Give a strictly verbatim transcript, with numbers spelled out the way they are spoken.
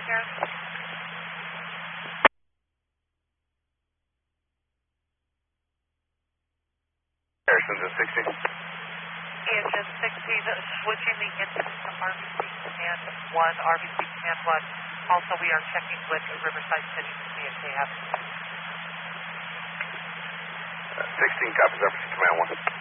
here. Harrison's at sixty. It's at sixty, switching the engine to R B C Command one, R B C Command one. Also, we are checking with Riverside City to see if they have. Uh, sixteen copies, R B C Command one.